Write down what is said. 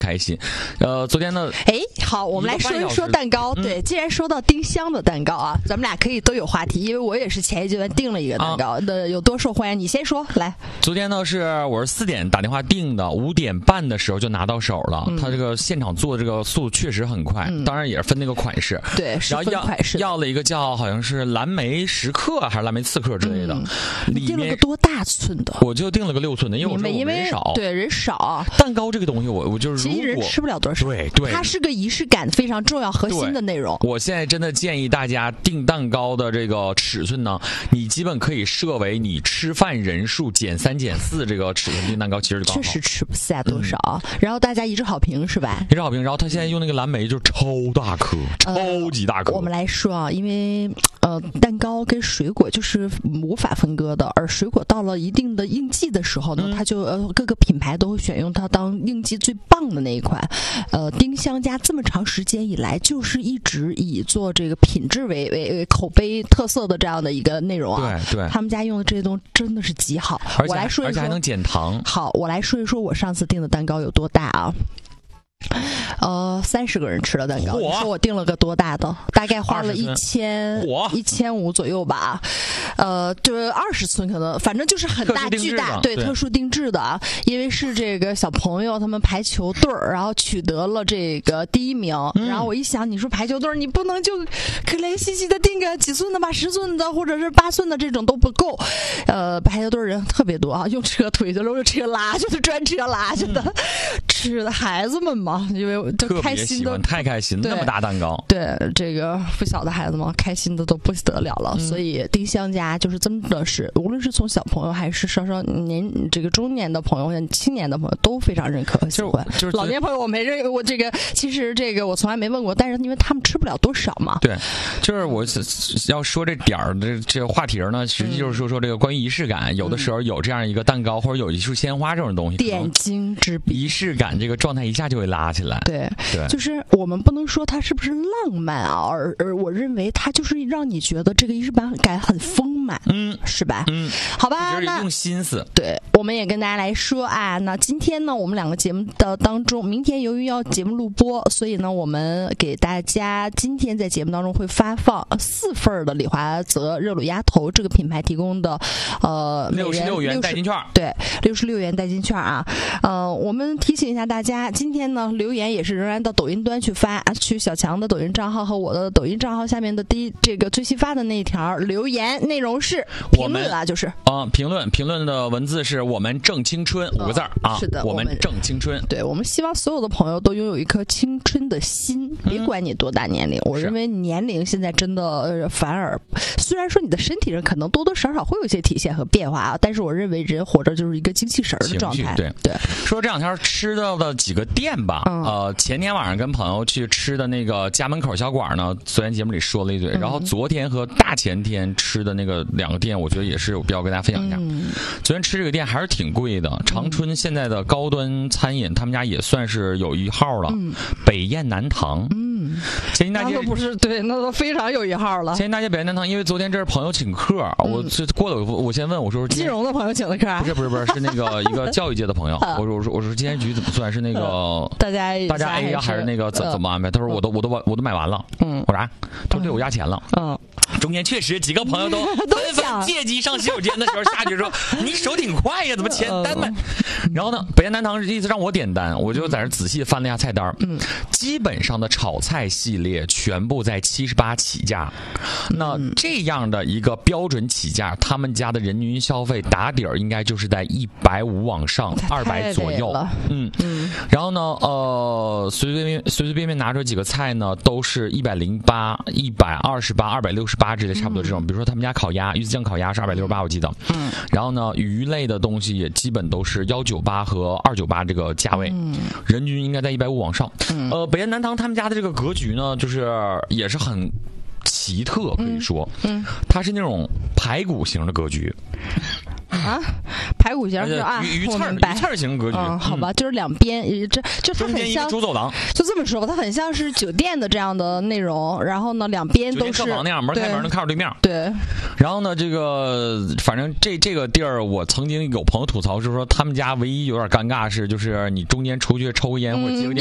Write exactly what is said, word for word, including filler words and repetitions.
开心。呃，昨天呢， 哎，好，我们来说一说蛋糕。嗯、对，既然说到丁香的蛋糕啊，咱们俩可以都有话题，因为我也是前一阶段订了一个蛋糕，的、啊、有多受欢迎，你先说来。 昨天呢是我是四点打电话订的，五点半的时候就拿到手了。嗯、他这个现场做的这个速度确实很快，嗯、当然也是分那个款式。 对，是分款式。 要了一个叫好像是蓝莓十克还是蓝莓刺克之类的。嗯、 你订了个多大寸的？ 我就订了个六寸的，因为我说我人少。 对，人少。 蛋糕这个东西我，我我就是其实人吃不了多少。 对对， 它是个仪式感非常重要、核心的内容。 我现在真的建议大家订蛋糕的这个尺寸呢，你基本可以设为你吃饭人数减三减四这个尺寸订蛋糕，其实确实吃不下多少。嗯、然后大家一致好评是吧？ 一致好评。然后他现在用那个蓝莓就是超大颗，超级大颗。 呃、我们来说啊，因为呃，蛋糕跟水果就是无法分割的，而水果到了一定的应季的时候呢，嗯、它就呃各个品牌都会选用它当应季最棒的那一款。呃，丁香家这么长时间以来，就是一直以做这个品质为为为口碑特色的这样的一个内容啊。 对对， 他们家用的这些东西真的是极好。我来说一说， 而且还能减糖。 好，我来说一说我上次订的蛋糕有多大啊。呃，三十个人吃了蛋糕，你说我订了个多大的？大概花了一千一千五左右吧。呃，就是二十寸，可能反正就是很大巨大，对，特殊定制的啊。因为是这个小朋友他们排球队儿，然后取得了这个第一名。嗯、然后我一想，你说排球队儿，你不能就可怜兮兮的订个几寸的吧，十寸的或者是八寸的这种都不够。呃，排球队人特别多啊，用车推着，用车拉，就是专车拉去的，嗯、吃的孩子们嘛。因为都开心的太开心，那么大蛋糕， 对这个不小的孩子嘛，开心的都不得了了。嗯、所以丁香家就是真的是，无论是从小朋友还是稍稍年这个中年的朋友、青年的朋友都非常认可和喜欢。 就是老年朋友我没认，我这个其实这个我从来没问过，但是因为他们吃不了多少嘛。 对，就是我要说这点儿这这个话题呢，实际就是说说这个关于仪式感，嗯、有的时候有这样一个蛋糕或者有一束鲜花这种东西， 点睛之笔， 仪式感这个状态一下就会拉起来。 对，对，就是我们不能说它是不是浪漫啊，而而我认为它就是让你觉得这个仪式感很丰满， 嗯， 是吧？ 嗯， 好吧， 那用心思。 对，我们也跟大家来说啊，那今天呢，我们两个节目的当中，明天由于要节目录播，所以呢，我们给大家今天在节目当中会发放四份的李华泽热卤鸭头这个品牌提供的呃六十六元代金券， 对，六十六元代金券啊，呃，我们提醒一下大家，今天呢留言也是仍然到抖音端去发，去小强的抖音账号和我的抖音账号下面的第一这个最新发的那一条留言内容是评论啊，就是啊、呃，评论评论的文字是我们正青春五个字啊， 是的， 我们正青春。 对，我们希望所有的朋友都拥有一颗青春的心，别管你多大年龄。嗯、我认为年龄现在真的、呃、反而，虽然说你的身体上可能多多少少会有一些体现和变化啊，但是我认为人活着就是一个精气神的状态。 对对， 说这两天吃到的几个店吧，嗯、呃，前天晚上跟朋友去吃的那个家门口小馆呢，昨天节目里说了一嘴，嗯、然后昨天和大前天吃的那个两个店，我觉得也是有必要跟大家分享一下。嗯、昨天吃这个店还是挺贵的，长春现在的高端餐饮，他们家也算是有一号了，嗯、北燕南堂。嗯，前进大街那都不是对，那都非常有一号了。 前进大街北燕南堂，因为昨天这是朋友请客，嗯、我这过了，我先问我说， 金融的朋友请的客， 不是不是不是，是那个一个教育界的朋友。我说我说我说今天局怎么算？是那个大家大家 A 呀，还是那个怎怎么安排？他说我都我都我都买完了。嗯，我啥？他说对我压钱了。嗯，中间确实几个朋友都纷纷借机上洗手间的时候下去说你手挺快呀，怎么钱单买？然后呢，北燕南堂意思让我点单，我就在这仔细翻了一下菜单。嗯，基本上的炒菜系列全部在七十八起价。那这样的一个标准起价，他们家的人均消费打底儿应该就是在一百五往上，二百左右。嗯嗯。然后呢，呃，随随便随随便便拿出几个菜呢，都是一百零八、一百二十八、二百六十八之类，差不多这种。嗯、比如说他们家烤鸭，鱼子酱烤鸭是二百六十八，我记得。嗯。然后呢，鱼类的东西也基本都是幺九八和二九八这个价位，嗯、人均应该在一百五往上。嗯。呃，北燕南堂他们家的这个格局呢，就是也是很奇特，可以说，嗯，嗯它是那种排骨型的格局。 啊， 排骨型是啊， 鱼刺鱼刺型格局。 嗯，好吧，就是两边，这就它很像主走廊， 就这么说吧，它很像是酒店的这样的内容。然后呢，两边都是客房那样，门开门能看到对面。 对。 然后呢，这个反正这这个地儿，我曾经有朋友吐槽，就是说他们家唯一有点尴尬是，就是你中间出去抽个烟或者接个电。